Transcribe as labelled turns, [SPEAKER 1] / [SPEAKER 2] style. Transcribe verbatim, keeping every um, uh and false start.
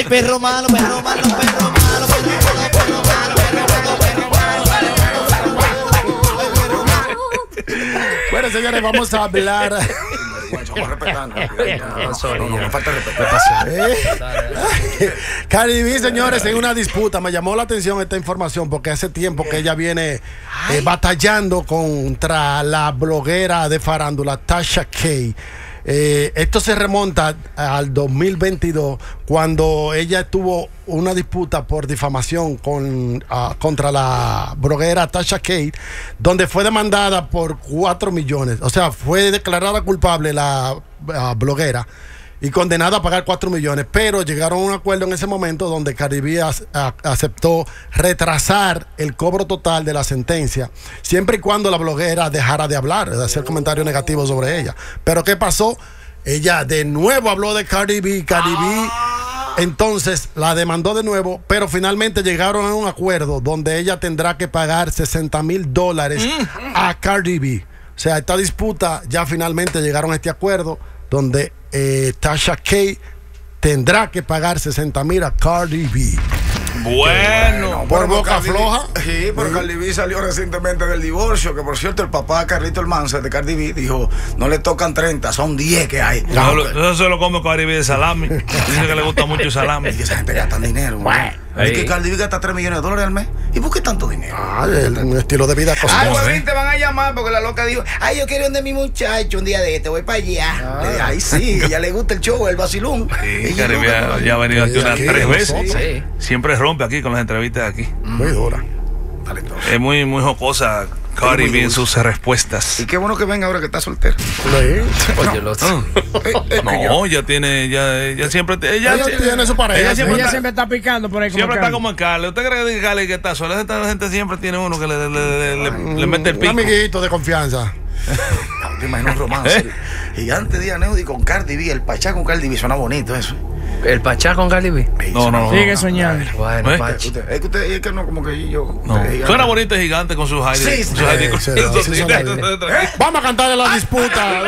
[SPEAKER 1] perro malo, perro malo, perro malo, perro malo, perro malo, perro malo, perro malo.
[SPEAKER 2] Bueno, señores, vamos a hablar.
[SPEAKER 3] Estamos respetando. No, no, no falta respeto.
[SPEAKER 2] Cardi B, señores, en una disputa. Me llamó la atención esta información porque hace tiempo que ella viene eh, batallando contra la bloguera de farándula Tasha K. Eh, esto se remonta al dos mil veintidós, cuando ella tuvo una disputa por difamación con, uh, contra la bloguera Tasha K, donde fue demandada por cuatro millones. O sea, fue declarada culpable la uh, bloguera y condenada a pagar cuatro millones, pero llegaron a un acuerdo en ese momento donde Cardi B a, a, aceptó retrasar el cobro total de la sentencia, siempre y cuando la bloguera dejara de hablar, de hacer comentarios negativos sobre ella. Pero ¿qué pasó? Ella de nuevo habló de Cardi B, Cardi B entonces la demandó de nuevo, pero finalmente llegaron a un acuerdo donde ella tendrá que pagar sesenta mil dólares a Cardi B. O sea, esta disputa ya finalmente llegaron a este acuerdo donde eh, Tasha K tendrá que pagar sesenta mil a Cardi B.
[SPEAKER 3] Bueno,
[SPEAKER 2] por boca floja.
[SPEAKER 3] Sí, pero Cardi B salió recientemente del divorcio. Que por cierto, el papá de Carlito Almanzar de Cardi B dijo: no le tocan treinta, son diez que hay.
[SPEAKER 4] No, no, no se lo come Cardi B de salami. Dice que le gusta mucho el salami.
[SPEAKER 3] Es que esa gente gasta dinero. Es que Cardi B gasta tres millones de dólares al mes. ¿Y por qué tanto dinero?
[SPEAKER 2] Ah, el, un estilo de vida costoso.
[SPEAKER 3] Ay, huevín, te van a llamar porque la loca dijo: ay, yo quiero ir donde mi muchacho un día de este, voy para allá. Ah. Le dije: ay, sí, ella le gusta el show, el vacilón.
[SPEAKER 4] Sí, Cardi B ya, ya ha venido aquí unas tres veces. Sí. Siempre rompe aquí con las entrevistas de aquí.
[SPEAKER 2] Muy dura.
[SPEAKER 4] Es muy, muy jocosa Cardi B en sus respuestas.
[SPEAKER 3] Y qué bueno que venga ahora que está soltero.
[SPEAKER 2] Sí.
[SPEAKER 1] Oye, lo
[SPEAKER 4] No, no ya tiene, ya, ya siempre, ella,
[SPEAKER 2] ella tiene su pareja.
[SPEAKER 5] Ella,
[SPEAKER 2] sí.
[SPEAKER 5] siempre,
[SPEAKER 2] ella
[SPEAKER 5] está, siempre está picando por ahí. Como
[SPEAKER 4] siempre está
[SPEAKER 5] Cardi.
[SPEAKER 4] como en Cali. ¿Usted cree que Cali que está sola? Esta gente siempre tiene uno que le, le, le, le,
[SPEAKER 2] un,
[SPEAKER 4] le mete el pico.
[SPEAKER 2] Un amiguito de confianza.
[SPEAKER 3] Te imagino un romance. ¿Eh? Gigante de Aneudi con Cardi B. El Pachá con Cardi B. Suena bonito eso.
[SPEAKER 1] ¿El Pachá con Cardi B?
[SPEAKER 4] No, no, no.
[SPEAKER 5] Sigue
[SPEAKER 4] no,
[SPEAKER 5] soñando.
[SPEAKER 4] no.
[SPEAKER 1] Bueno,
[SPEAKER 4] ¿Eh?
[SPEAKER 1] Pachi.
[SPEAKER 3] Usted, es que usted, es que no, como que yo.
[SPEAKER 4] No. Suena bonito y gigante con sus aires.
[SPEAKER 3] Sí, sí,
[SPEAKER 4] sus aires-
[SPEAKER 2] sí, sí, sí, sí, sí. Vamos a cantarle la disputa.